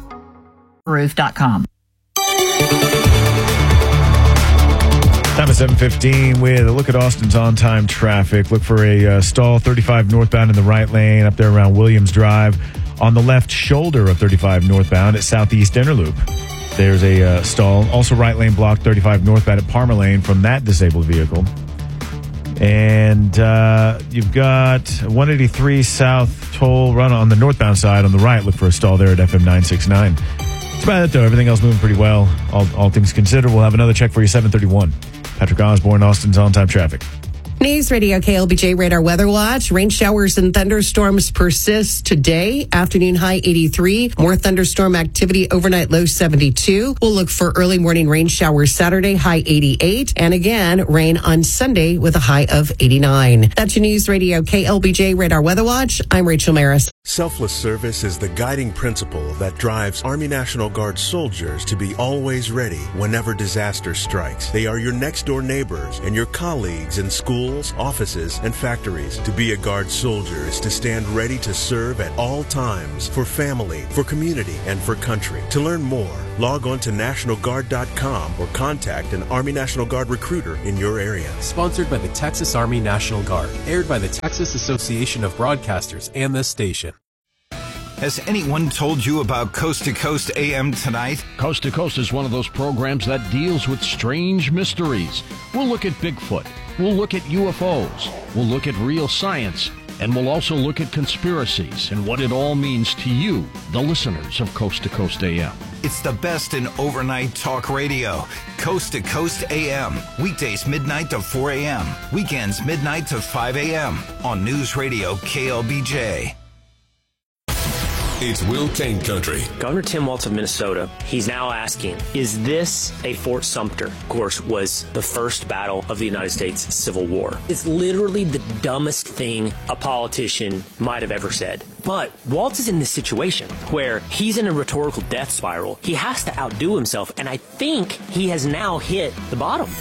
Roof dot com. Time at seven fifteen with a look at Austin's on-time traffic. Look for a uh, stall thirty-five northbound in the right lane up there around Williams Drive. On the left shoulder of thirty-five northbound at Southeast Inner Loop. There's a uh, stall. Also right lane blocked thirty-five northbound at Palmer Lane from that disabled vehicle. And uh, you've got one eighty-three South Toll Run on the northbound side on the right. Look for a stall there at F M nine sixty-nine. That's about it, though. Everything else moving pretty well. All, all things considered, we'll have another check for you, seven thirty-one. Patrick Osborne, Austin's on-time traffic. News Radio K L B J Radar Weather Watch. Rain showers and thunderstorms persist today. Afternoon high eighty-three. More thunderstorm activity overnight, low seventy-two. We'll look for early morning rain showers Saturday, high eighty-eight. And again, rain on Sunday with a high of eighty-nine. That's your News Radio K L B J Radar Weather Watch. I'm Rachel Maris. Selfless service is the guiding principle that drives Army National Guard soldiers to be always ready whenever disaster strikes. They are your next door neighbors and your colleagues in schools, offices, and factories. To be a Guard soldier is to stand ready to serve at all times for family, for community, and for country. To learn more, log on to National Guard dot com or contact an Army National Guard recruiter in your area. Sponsored by the Texas Army National Guard. Aired by the Texas Association of Broadcasters and this station. Has anyone told you about Coast to Coast A M tonight? Coast to Coast is one of those programs that deals with strange mysteries. We'll look at Bigfoot. We'll look at U F Os. We'll look at real science. And we'll also look at conspiracies and what it all means to you, the listeners of Coast to Coast A M. It's the best in overnight talk radio. Coast to Coast A M. Weekdays midnight to four a.m. Weekends midnight to five a.m. on News Radio K L B J. It's Will Kane Country. Governor Tim Walz of Minnesota, he's now asking, is this a Fort Sumter? Of course, was the first battle of the United States Civil War. It's literally the dumbest thing a politician might have ever said. But Walz is in this situation where he's in a rhetorical death spiral. He has to outdo himself, and I think he has now hit the bottom.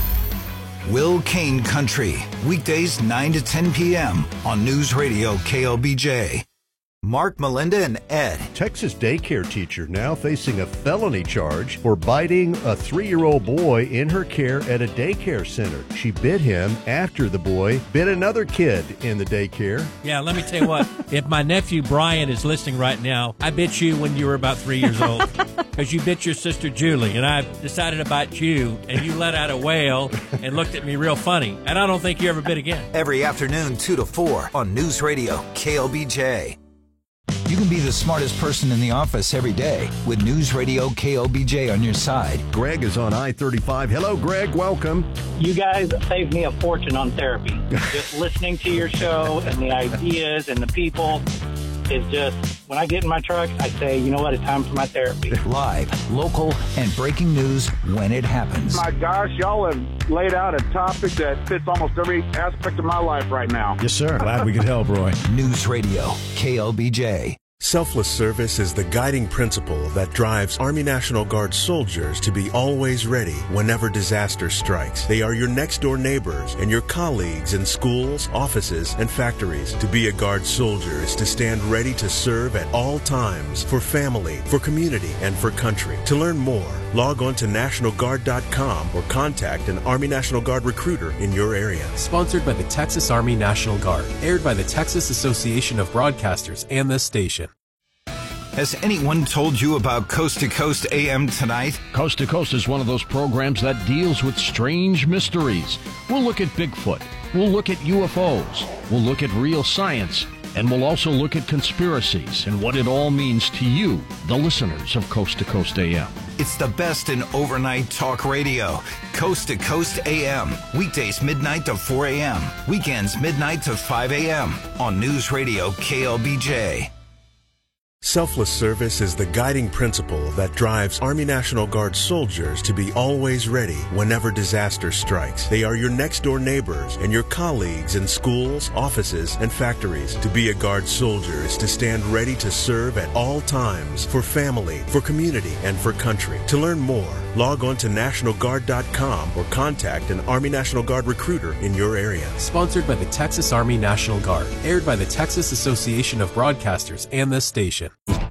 Will Kane Country. Weekdays nine to ten p.m. on News Radio K L B J. Mark, Melinda, and Ed. Texas daycare teacher now facing a felony charge for biting a three-year-old boy in her care at a daycare center. She bit him after the boy bit another kid in the daycare. Yeah, let me tell you what. If my nephew Brian is listening right now, I bit you when you were about three years old because you bit your sister Julie, and I decided to bite you, and you let out a wail and looked at me real funny, and I don't think you ever bit again. Every afternoon, two to four on News Radio K L B J. You can be the smartest person in the office every day with News Radio K L B J on your side. Greg is on I thirty-five. Hello, Greg. Welcome. You guys saved me a fortune on therapy. Just listening to your show and the ideas and the people is just, when I get in my truck, I say, you know what, it's time for my therapy. Live, local, and breaking news when it happens. My gosh, y'all have laid out a topic that fits almost every aspect of my life right now. Yes, sir. Glad we could help, Roy. News Radio K L B J. Selfless service is the guiding principle that drives Army National Guard soldiers to be always ready whenever disaster strikes. They are your next door neighbors and your colleagues in schools, offices, and factories. To be a Guard soldier is to stand ready to serve at all times for family, for community, and for country. To learn more, log on to National Guard dot com or contact an Army National Guard recruiter in your area. Sponsored by the Texas Army National Guard. Aired by the Texas Association of Broadcasters and this station. Has anyone told you about Coast to Coast A M tonight? Coast to Coast is one of those programs that deals with strange mysteries. We'll look at Bigfoot. We'll look at U F Os. We'll look at real science. And we'll also look at conspiracies and what it all means to you, the listeners of Coast to Coast A M. It's the best in overnight talk radio. Coast to Coast A M. Weekdays midnight to four a.m. Weekends midnight to five a.m. on News Radio K L B J. Selfless service is the guiding principle that drives Army National Guard soldiers to be always ready whenever disaster strikes. They are your next door neighbors and your colleagues in schools, offices, and factories. To be a Guard soldier is to stand ready to serve at all times for family, for community, and for country. To learn more, log on to National Guard dot com or contact an Army National Guard recruiter in your area. Sponsored by the Texas Army National Guard. Aired by the Texas Association of Broadcasters and this station.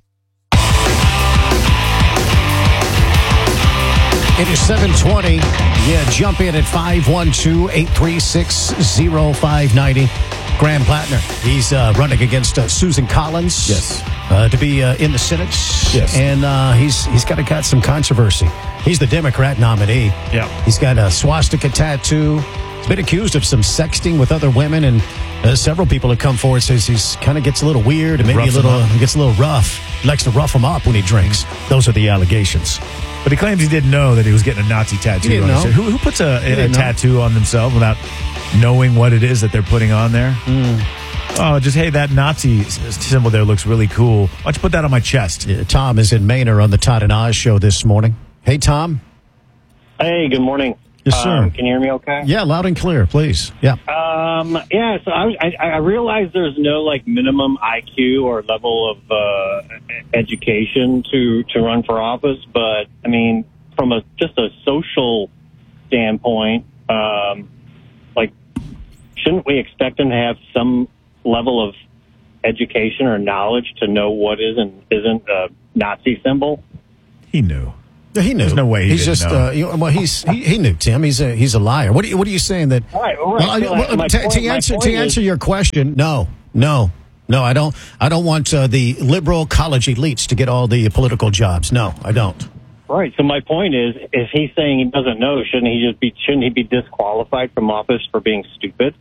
It is seven twenty. Yeah, jump in at five one two, eight three six, zero five nine zero. Graham Plattner, he's uh, running against uh, Susan Collins. Yes. Uh, to be uh, in the Senate. Yes. And uh, he's he's got, got some controversy. He's the Democrat nominee. Yeah. He's got a swastika tattoo. He's been accused of some sexting with other women, and uh, several people have come forward. Says he's kind of gets a little weird and maybe Roughs a little he gets a little rough. He likes to rough him up when he drinks. Those are the allegations. But he claims he didn't know that he was getting a Nazi tattoo He didn't on his know. head. Who, who puts a, a, a tattoo on themselves without knowing what it is that they're putting on there. Mm. Oh, just, hey, that Nazi symbol there looks really cool. Why don't you put that on my chest? Yeah, Tom is in Manor on the Todd and Oz show this morning. Hey, Tom. Hey, good morning. Yes, sir. Um, can you hear me okay? Yeah, loud and clear, please. Yeah. Um, yeah, so I, I, I realize there's no, like, minimum I Q or level of uh, education to, to run for office, but, I mean, from a just a social standpoint, um, like, shouldn't we expect him to have some level of education or knowledge to know what is and isn't a Nazi symbol? He knew. Yeah, he knew. There's no way he he's didn't just know. Uh, you know, well, he's he, he knew, Tim. He's a he's a liar. What are you, what are you saying that? All right, all well, right. I- So, well, my to, point- to my answer point to is- answer your question, no, no, no. I don't. I don't want uh, the liberal college elites to get all the political jobs. No, I don't. Right. So my point is, if he's saying he doesn't know, shouldn't he just be? Shouldn't he be disqualified from office for being stupid?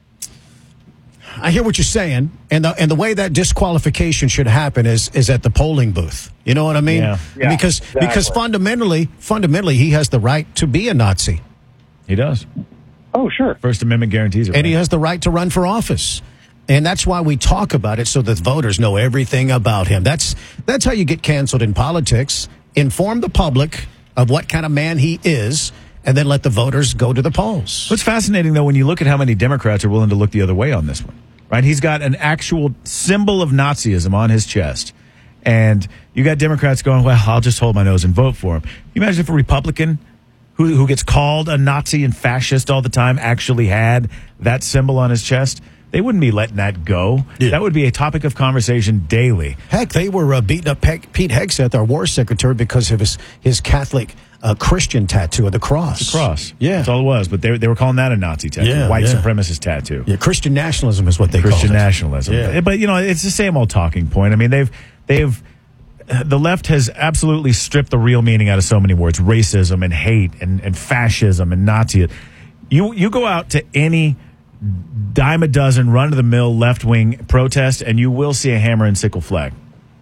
I hear what you're saying, and the and the way that disqualification should happen is is at the polling booth. You know what I mean? Yeah. Yeah, because exactly. because fundamentally, fundamentally, he has the right to be a Nazi, He does. Oh, sure. First Amendment guarantees it. and he right? has the right to run for office. And that's why we talk about it, so that voters know everything about him. That's that's how you get canceled in politics. Inform the public of what kind of man he is, and then let the voters go to the polls. What's fascinating, though, when you look at how many Democrats are willing to look the other way on this one, right? He's got an actual symbol of Nazism on his chest. And you got Democrats going, well, I'll just hold my nose and vote for him. Can you imagine if a Republican who, who gets called a Nazi and fascist all the time actually had that symbol on his chest? They wouldn't be letting that go. Yeah. That would be a topic of conversation daily. Heck, they were uh, beating up Pe- Pete Hegseth, our war secretary, because of his, his Catholic uh, Christian tattoo of the cross. The cross. Yeah. That's all it was. But they, they were calling that a Nazi tattoo. Yeah, White yeah. supremacist tattoo. Yeah, Christian nationalism is what they Christian call it. nationalism. Yeah. But, you know, it's the same old talking point. I mean, they've, they've, the left has absolutely stripped the real meaning out of so many words. Racism and hate and, and fascism and Nazi. You, you go out to any dime a dozen run-of-the-mill left-wing protest, and you will see a hammer and sickle flag.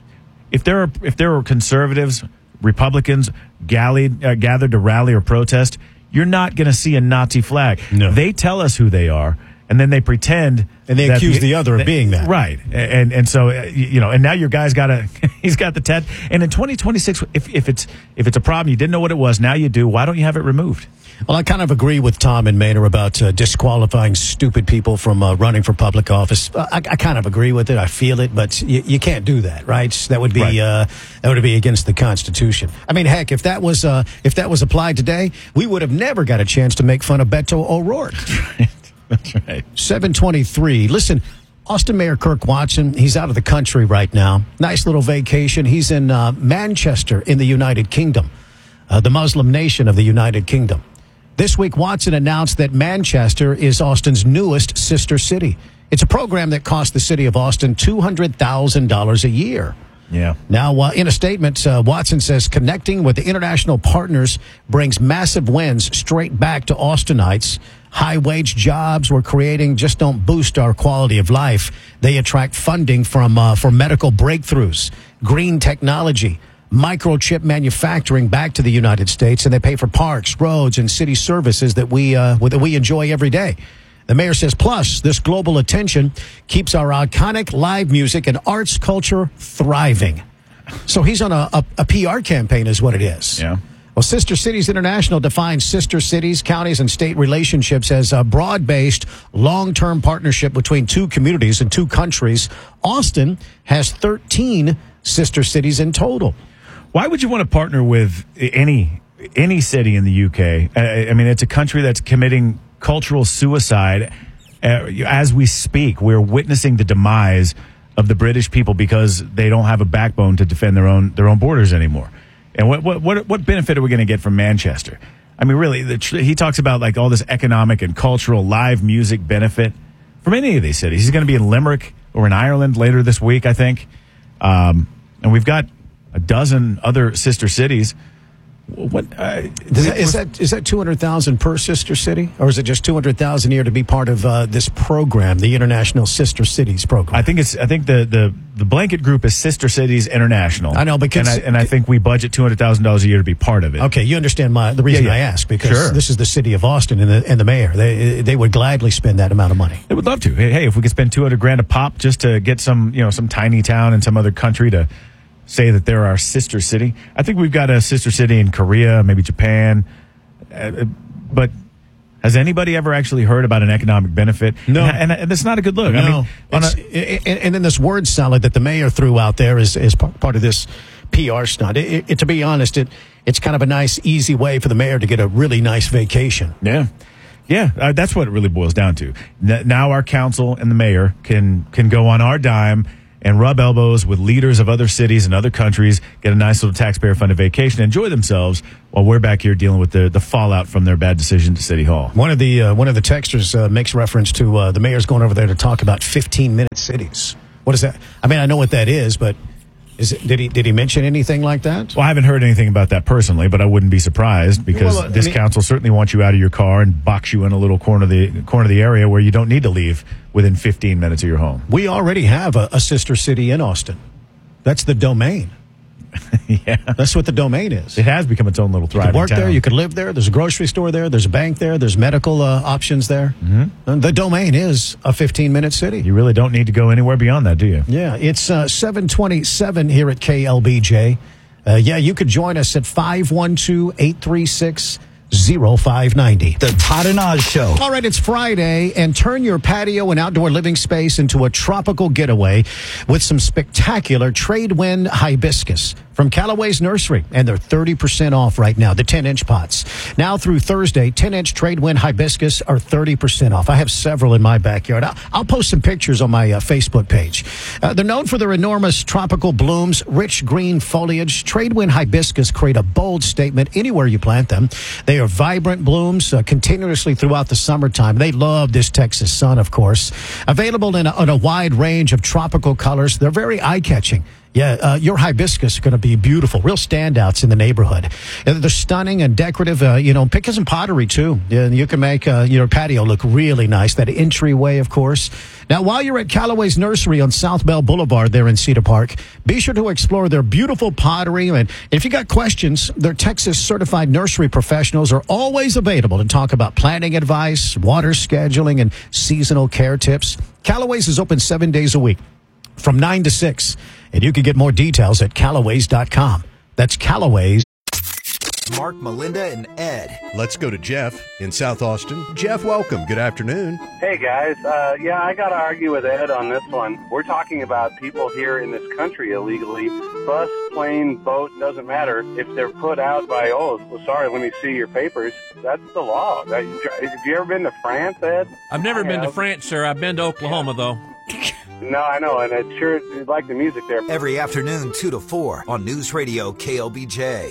If there are if there are conservatives, Republicans gallied, uh, gathered to rally or protest, you're not going to see a Nazi flag. No. They tell us who they are, and then they pretend, And they that accuse the other of being that. right. And and so uh, you you know, and now your guy's got a he's got the tat. And in twenty twenty-six, if if it's if it's a problem, you didn't know what it was, now you do. Why don't you have it removed? Well, I kind of agree with Tom and Maynard about uh, disqualifying stupid people from uh, running for public office. I, I kind of agree with it. I feel it, but you, you can't do that, right? That would be Right. uh, that would be against the Constitution. I mean, heck, if that was uh, if that was applied today, we would have never got a chance to make fun of Beto O'Rourke. That's right. seven twenty-three. Listen, Austin Mayor Kirk Watson, he's out of the country right now. Nice little vacation. He's in uh, Manchester in the United Kingdom, uh, the Muslim nation of the United Kingdom. This week, Watson announced that Manchester is Austin's newest sister city. It's a program that cost the city of Austin two hundred thousand dollars a year. Yeah. Now, uh, in a statement, uh, Watson says connecting with the international partners brings massive wins straight back to Austinites. High-wage jobs we're creating just don't boost our quality of life. They attract funding from uh, for medical breakthroughs, green technology, microchip manufacturing back to the United States, and they pay for parks, roads, and city services that we uh, that we enjoy every day. The mayor says, plus, this global attention keeps our iconic live music and arts culture thriving. So he's on a, a, a P R campaign is what it is. Yeah. Well, Sister Cities International defines sister cities, counties, and state relationships as a broad-based, long-term partnership between two communities and two countries. Austin has thirteen sister cities in total. Why would you want to partner with any any city in the U K? I, I mean, it's a country that's committing cultural suicide uh, as we speak. We're witnessing the demise of the British people because they don't have a backbone to defend their own their own borders anymore. And what what what, what benefit are we going to get from Manchester? I mean, really, the, he talks about like all this economic and cultural live music benefit from any of these cities. He's going to be in Limerick or in Ireland later this week, I think. Um, and we've got a dozen other sister cities. What uh, is, that, is that is that two hundred thousand per sister city, or is it just two hundred thousand a year to be part of uh, this program, the International Sister Cities program? I think it's. I think the the, the blanket group is Sister Cities International. I know, because and I, and I think we budget two hundred thousand dollars a year to be part of it. Okay, you understand my the reason yeah, yeah. I ask, because sure. this is the city of Austin and the and the mayor. They they would gladly spend that amount of money. They would love to. Hey, hey if we could spend two hundred grand a pop just to get some you know some tiny town in some other country to say that they're our sister city. I think we've got a sister city in Korea, maybe Japan. Uh, but has anybody ever actually heard about an economic benefit? No. And, and, and that's not a good look. No. I mean, on It's- a, and, and then this word salad that the mayor threw out there is, is part part of this P R stunt. It, it, to be honest, it it's kind of a nice, easy way for the mayor to get a really nice vacation. yeah. Yeah, uh, that's what it really boils down to. N- now our council and the mayor can can go on our dime and rub elbows with leaders of other cities and other countries, get a nice little taxpayer-funded vacation, enjoy themselves while we're back here dealing with the, the fallout from their bad decision to City Hall. One of the uh, one of the texters uh, makes reference to uh, the mayor's going over there to talk about fifteen-minute cities. What is that? I mean, I know what that is, but is it, did he did he mention anything like that? Well, I haven't heard anything about that personally, but I wouldn't be surprised because Well, uh, I this mean- council certainly wants you out of your car and box you in a little corner of the corner of the area where you don't need to leave within fifteen minutes of your home. We already have a, a sister city in Austin. That's the Domain. Yeah, that's what the Domain is. It has become its own little You thriving could work town. there. You could live there. There's a grocery store there. There's a bank there. There's medical uh, options there. Mm-hmm. The Domain is a fifteen-minute city. You really don't need to go anywhere beyond that, do you? Yeah, it's uh, seven twenty-seven here at K L B J. Uh, yeah, you could join us at five one two, eight three six, zero five nine zero. The Todd and Oz Show. All right, it's Friday, and turn your patio and outdoor living space into a tropical getaway with some spectacular Tradewind hibiscus from Callaway's Nursery, and they're thirty percent off right now, the ten-inch pots. Now through Thursday, ten-inch Tradewind hibiscus are thirty percent off. I have several in my backyard. I'll, I'll post some pictures on my uh, Facebook page. Uh, they're known for their enormous tropical blooms, rich green foliage. Tradewind hibiscus create a bold statement anywhere you plant them. They are vibrant blooms uh, continuously throughout the summertime. They love this Texas sun, of course. Available in a, in a wide range of tropical colors. They're very eye-catching. Yeah, uh, your hibiscus is going to be beautiful, real standouts in the neighborhood. And they're stunning and decorative. Uh, you know, pick some pottery too. Yeah, you can make uh, your patio look really nice. That entryway, of course. Now, while you're at Callaway's Nursery on South Bell Boulevard there in Cedar Park, be sure to explore their beautiful pottery. And if you got questions, their Texas certified nursery professionals are always available to talk about planting advice, water scheduling, and seasonal care tips. Callaway's is open seven days a week from nine to six. And you can get more details at Callaways dot com. That's Callaways. Mark, Melinda, and Ed. Let's go to Jeff in South Austin. Jeff, welcome. Good afternoon. Hey, guys. Uh, yeah, I got to argue with Ed on this one. We're talking about people here in this country illegally. Bus, plane, boat, doesn't matter. If they're put out by, oh, well, sorry, let me see your papers, that's the law. That, have you ever been to France, Ed? I've never I been to have. France, sir. I've been to Oklahoma, though. No, I know, and I sure like the music there. Every afternoon, two to four on News Radio K L B J.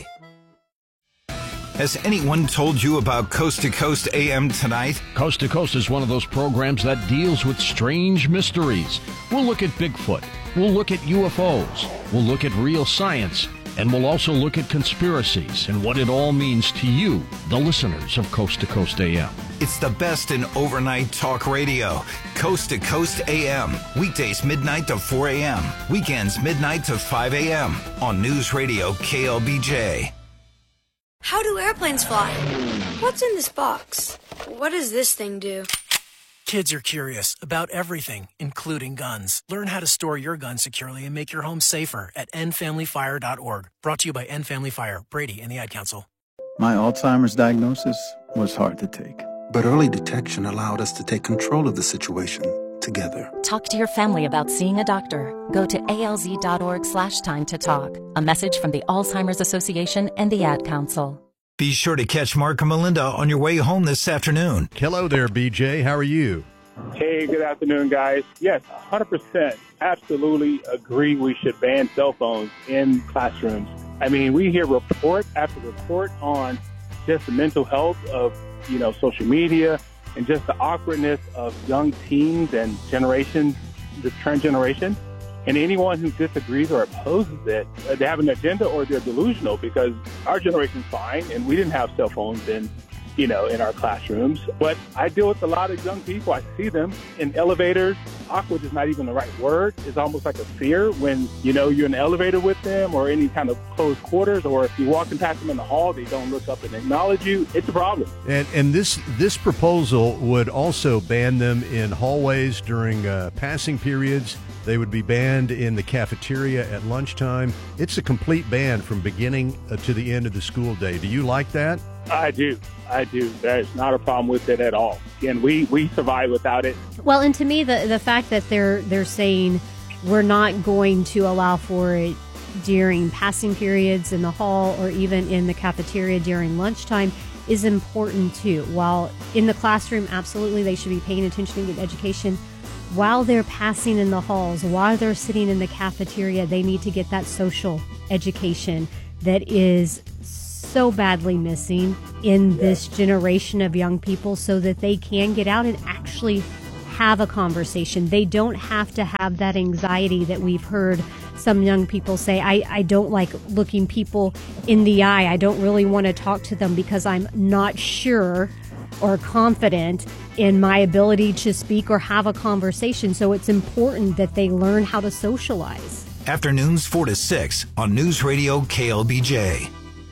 Has anyone told you about Coast to Coast A M tonight? Coast to Coast is one of those programs that deals with strange mysteries. We'll look at Bigfoot. We'll look at U F Os. We'll look at real science. And we'll also look at conspiracies and what it all means to you, the listeners of Coast to Coast A M. It's the best in overnight talk radio. Coast to Coast A M. Weekdays midnight to four a.m. Weekends midnight to five a.m. on News Radio K L B J. How do airplanes fly? What's in this box? What does this thing do? Kids are curious about everything, including guns. Learn how to store your gun securely and make your home safer at end family fire dot org. Brought to you by End Family Fire, Brady, and the Ad Council. My Alzheimer's diagnosis was hard to take. But early detection allowed us to take control of the situation together. Talk to your family about seeing a doctor. Go to A L Z dot org slash time to talk. A message from the Alzheimer's Association and the Ad Council. Be sure to catch Mark and Melinda on your way home this afternoon. Hello there, B J. How are you? Hey, good afternoon, guys. Yes, one hundred percent. Absolutely agree we should ban cell phones in classrooms. I mean, we hear report after report on just the mental health of, you know, social media and just the awkwardness of young teens and generation, the trend generation. And anyone who disagrees or opposes it, uh, they have an agenda or they're delusional, because our generation's fine and we didn't have cell phones in, you know, in our classrooms. But I deal with a lot of young people. I see them in elevators. Awkward is not even the right word. It's almost like a fear when, you know, you're in an elevator with them or any kind of closed quarters, or if you're walking past them in the hall, they don't look up and acknowledge you. It's a problem. And and this this proposal would also ban them in hallways during uh, passing periods. They would be banned in the cafeteria at lunchtime. It's a complete ban from beginning uh, to the end of the school day. Do you like that? I do. I do. There's not a problem with it at all. Again, we, we survive without it. Well, and to me, the the fact that they're they're saying we're not going to allow for it during passing periods in the hall or even in the cafeteria during lunchtime is important too. While in the classroom, absolutely, they should be paying attention to good education. While they're passing in the halls, while they're sitting in the cafeteria, they need to get that social education that is so badly missing in this generation of young people, so that they can get out and actually have a conversation. They don't have to have that anxiety that we've heard some young people say, I, I don't like looking people in the eye. I don't really want to talk to them because I'm not sure or confident in my ability to speak or have a conversation. So it's important that they learn how to socialize. Afternoons four to six on News Radio K L B J.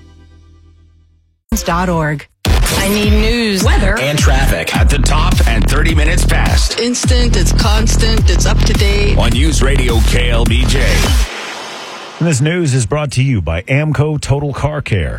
.org. I need news, weather, and traffic at the top and thirty minutes past. Instant, it's constant, it's up to date. On News Radio K L B J. And this news is brought to you by Amco Total Car Care.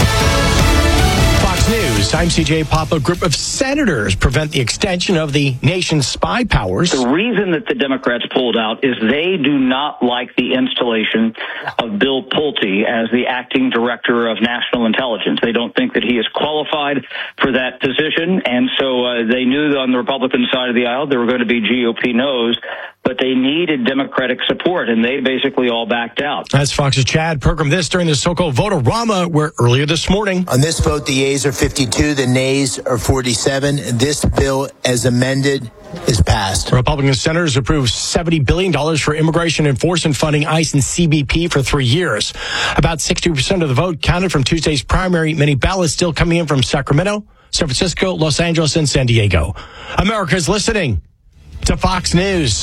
Fox News, Times C J pop-up group of senators prevent the extension of the nation's spy powers. The reason that the Democrats pulled out is they do not like the installation of Bill Pulte as the acting director of national intelligence. They don't think that he is qualified for that position, and so uh, they knew that on the Republican side of the aisle there were going to be G O P no's, but they needed Democratic support, and they basically all backed out. That's Fox's Chad programmed this during the so-called Vote-A-Rama, where earlier this morning... On this vote, the yeas are fifty-two, the nays are forty-seven. This bill, as amended, is passed. Republican senators approved seventy billion dollars for immigration enforcement funding ICE and C B P for three years. About sixty percent of the vote counted from Tuesday's primary, many ballots still coming in from Sacramento, San Francisco, Los Angeles, and San Diego. America's listening to Fox News.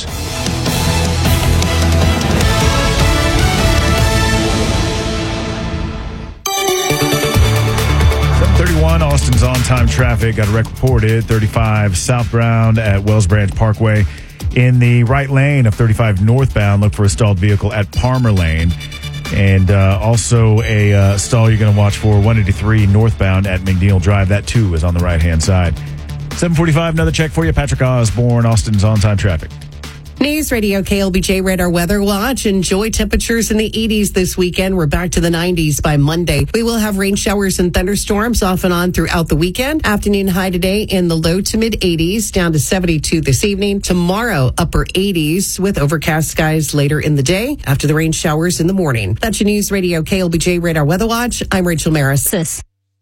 thirty-one, Austin's on-time traffic. Got a wreck reported. thirty-five southbound at Wells Branch Parkway. In the right lane of thirty-five northbound, look for a stalled vehicle at Palmer Lane. And uh, also a uh, stall you're going to watch for, one eighty-three northbound at McNeil Drive. That, too, is on the right-hand side. seven forty-five, another check for you. Patrick Osborne, Austin's on-time traffic. News Radio K L B J Radar Weather Watch. Enjoy temperatures in the eighties this weekend. We're back to the nineties by Monday. We will have rain showers and thunderstorms off and on throughout the weekend. Afternoon high today in the low to mid eighties, down to seventy-two this evening. Tomorrow, upper eighties with overcast skies later in the day after the rain showers in the morning. That's your News Radio K L B J Radar Weather Watch. I'm Rachel Maris.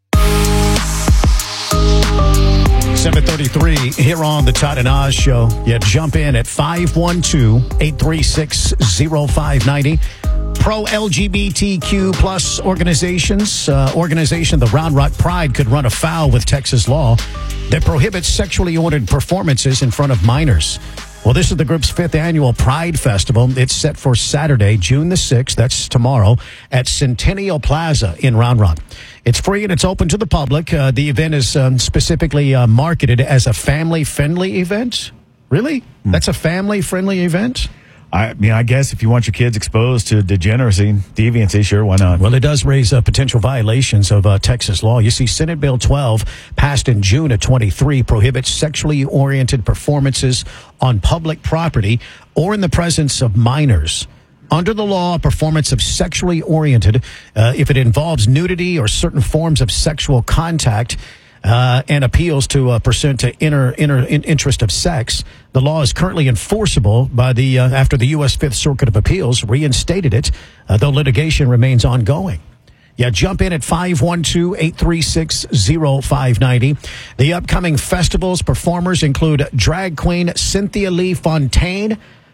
seven thirty-three here on the Todd and Oz Show. Yeah, jump in at five one two, eight three six, zero five nine zero. Pro-L G B T Q plus organizations, uh, organization, the Round Rock Pride, could run afoul with Texas law that prohibits sexually oriented performances in front of minors. Well, this is the group's fifth annual Pride Festival. It's set for Saturday, June the sixth, that's tomorrow, at Centennial Plaza in Round Rock. It's free and it's open to the public. Uh, the event is um, specifically uh, marketed as a family-friendly event. Really? Mm. That's a family-friendly event? I mean, I guess if you want your kids exposed to degeneracy, deviancy, sure, why not? Well, it does raise uh, potential violations of uh, Texas law. You see, Senate Bill twelve, passed in June of twenty-three, prohibits sexually oriented performances on public property or in the presence of minors. Under the law, a performance of sexually oriented, uh, if it involves nudity or certain forms of sexual contact, Uh, and appeals to a percent to inner inner in interest of sex. The law is currently enforceable by the uh, after the U S Fifth Circuit of Appeals reinstated it, uh, though litigation remains ongoing. Yeah, jump in at five one two, eight three six, zero five nine zero. The upcoming festival's performers include drag queen Cynthia Lee Fontaine,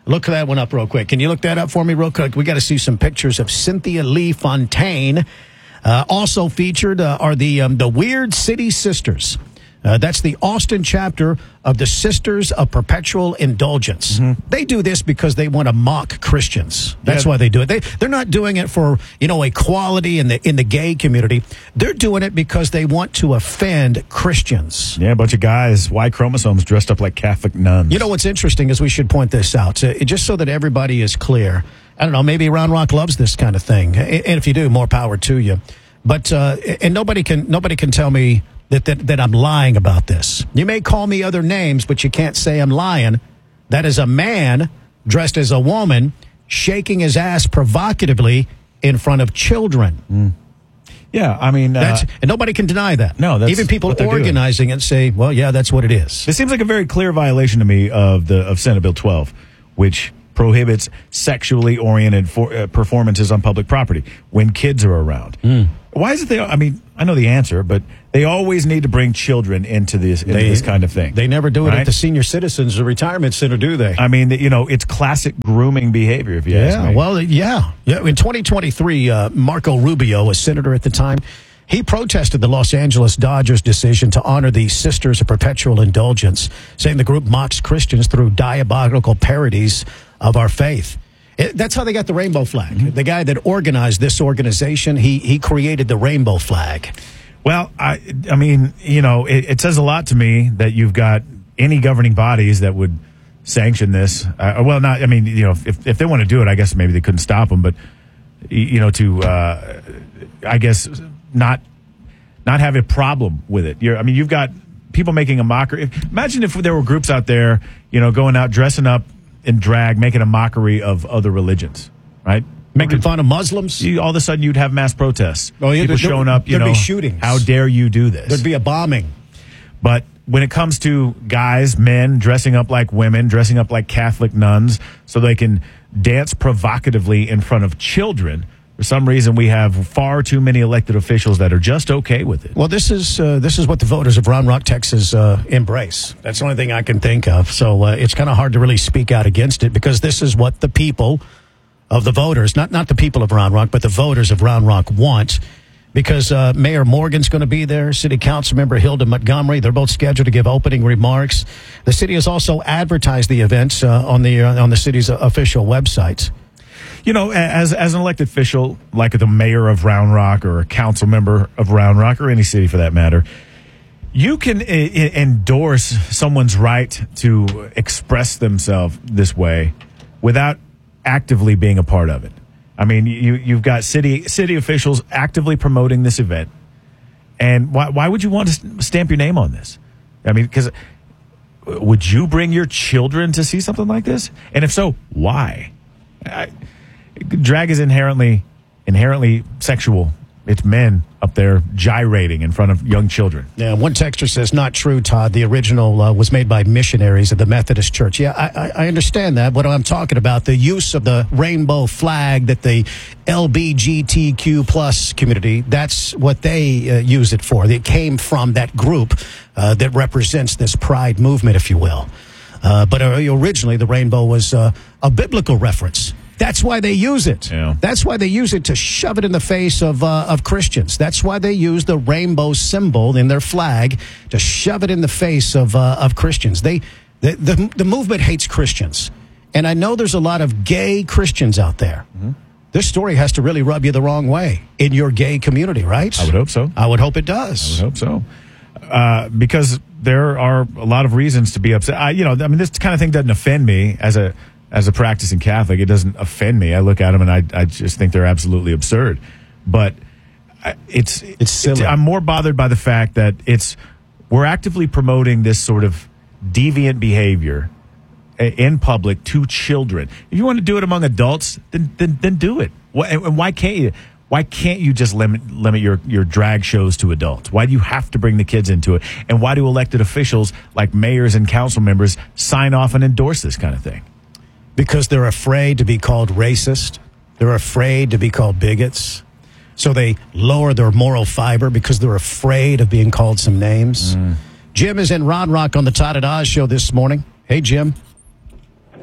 Look that one up real quick. Can you look that up for me real quick? We got to see some pictures of Cynthia Lee Fontaine. Uh, also featured uh, are the um, the Weird City Sisters. Uh, that's the Austin chapter of the Sisters of Perpetual Indulgence. Mm-hmm. They do this because they want to mock Christians. That's yeah. why they do it. They, they're not doing it for, you know, equality in the in the gay community. They're doing it because they want to offend Christians. Yeah, a bunch of guys, Y chromosomes, dressed up like Catholic nuns. You know what's interesting is we should point this out, so, just so that everybody is clear. I don't know, maybe Round Rock loves this kind of thing. And if you do, more power to you. But, uh, and nobody can nobody can tell me That, that that I'm lying about this. You may call me other names, but you can't say I'm lying. That is a man dressed as a woman shaking his ass provocatively in front of children. Mm. Yeah, I mean... That's, uh, and nobody can deny that. No, that's even people what they're organizing doing. it say, well, yeah, that's what it is. It seems like a very clear violation to me of the of Senate Bill twelve, which prohibits sexually oriented for, uh, performances on public property when kids are around. Mm. Why is it they... I mean, I know the answer, but they always need to bring children into this into they, this kind of thing. They never do it right? at the senior citizens or retirement center, do they? I mean, you know, it's classic grooming behavior, if you yeah, ask me. Well, yeah. yeah. In twenty twenty-three, uh, Marco Rubio, a senator at the time, he protested the Los Angeles Dodgers' decision to honor the Sisters of Perpetual Indulgence, saying the group mocks Christians through diabolical parodies of our faith. It, that's how they got the rainbow flag. Mm-hmm. The guy that organized this organization, he he created the rainbow flag. Well, I I mean, you know, it, it says a lot to me that you've got any governing bodies that would sanction this. Uh, well, not, I mean, you know, if if they want to do it, I guess maybe they couldn't stop them, but, you know, to, uh, I guess, not not have a problem with it. You're, I mean, you've got people making a mockery. Imagine if there were groups out there, you know, going out, dressing up in drag, making a mockery of other religions, right? Making fun of Muslims. You, all of a sudden, you'd have mass protests. Oh, yeah, people there, showing up. You there'd know, be shootings. How dare you do this? There'd be a bombing. But when it comes to guys, men dressing up like women, dressing up like Catholic nuns, so they can dance provocatively in front of children, for some reason, we have far too many elected officials that are just okay with it. Well, this is uh, this is what the voters of Round Rock, Texas, uh, embrace. That's the only thing I can think of. So uh, it's kind of hard to really speak out against it because this is what the people of the voters, not not the people of Round Rock, but the voters of Round Rock want. Because uh, Mayor Morgan's going to be there, City Council Member Hilda Montgomery. They're both scheduled to give opening remarks. The city has also advertised the events uh, on the uh, on the city's official website. You know, as as an elected official, like the mayor of Round Rock or a council member of Round Rock or any city for that matter, you can I- endorse someone's right to express themselves this way without actively being a part of it. I mean, you you've got city city officials actively promoting this event, and why why would you want to stamp your name on this? I mean, because would you bring your children to see something like this? And if so, why? I, drag is inherently inherently sexual. It's men up there gyrating in front of young children. Yeah, one texter says, not true, Todd. The original uh, was made by missionaries of the Methodist Church. Yeah, I, I, I understand that. What I'm talking about, the use of the rainbow flag that the L G B T Q plus community, that's what they uh, use it for. It came from that group uh, that represents this pride movement, if you will. Uh, but uh, originally, the rainbow was uh, a biblical reference. That's why they use it. Yeah. That's why they use it to shove it in the face of uh, of Christians. That's why they use the rainbow symbol in their flag to shove it in the face of uh, of Christians. They the, the the movement hates Christians, and I know there's a lot of gay Christians out there. Mm-hmm. This story has to really rub you the wrong way in your gay community, right? I would hope so. I would hope it does. I would hope so. Uh, because there are a lot of reasons to be upset. I, you know, I mean, this kind of thing doesn't offend me as a as a practicing Catholic. It doesn't offend me. I look at them and I I just think they're absolutely absurd. But it's it's silly. It's, I'm more bothered by the fact that it's we're actively promoting this sort of deviant behavior in public to children. If you want to do it among adults, then then, then do it. And why can't you? Why can't you just limit limit your, your drag shows to adults? Why do you have to bring the kids into it? And why do elected officials like mayors and council members sign off and endorse this kind of thing? Because they're afraid to be called racist. They're afraid to be called bigots. So they lower their moral fiber because they're afraid of being called some names. Mm. Jim is in Round Rock on the Todd and Oz show this morning. Hey, Jim.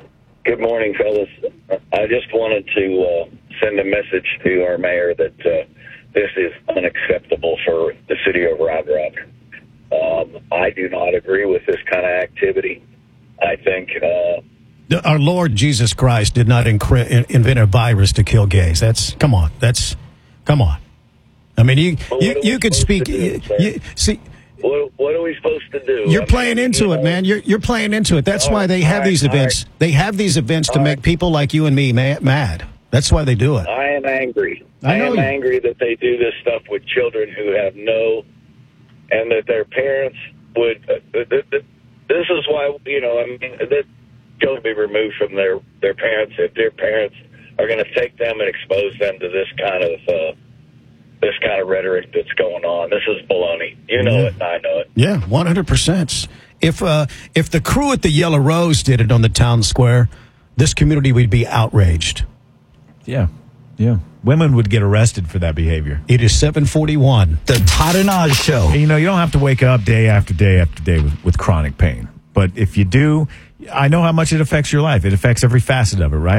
Good morning, fellas. I just wanted to uh, send a message to our mayor that uh, this is unacceptable for the city of Round Rock. Um, I do not agree with this kind of activity. I think uh, our Lord Jesus Christ did not incre- invent a virus to kill gays. That's come on. That's come on. I mean, you you, you could speak. Do, you, you, see. What, what are we supposed to do? You're I playing mean, into you it, know, man. You're you're playing into it. That's all why they have right, these events. Right. They have these events to all make right. people like you and me ma- mad. That's why they do it. I am angry. I, I am you. angry that they do this stuff with children who have no, and that their parents would. Uh, th- th- th- this is why, you know, I mean, that children be removed from their their parents if their parents are going to take them and expose them to this kind of. Uh, this kind of rhetoric that's going on. This is baloney. You know yeah. it, and I know it. Yeah, one hundred percent. If uh, if the crew at the Yellow Rose did it on the town square, this community would be outraged. Yeah, yeah. Women would get arrested for that behavior. It is seven forty-one. The Todd and Oz Show. You know, you don't have to wake up day after day after day with, with chronic pain. But if you do, I know how much it affects your life. It affects every facet of it, right?